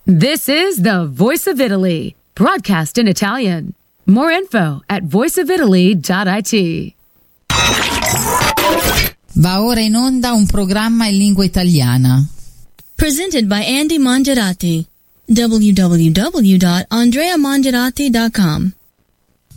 This is the Voice of Italy, broadcast in Italian. More info at voiceofitaly.it. Va ora in onda un programma in lingua italiana. Presented by Andy Mangiarati. www.andreamangiarati.com